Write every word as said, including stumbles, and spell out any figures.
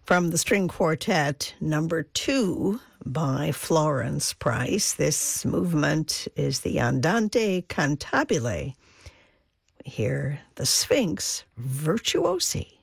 From the string quartet number two by Florence Price, this movement is the Andante Cantabile. We hear the Sphinx Virtuosi.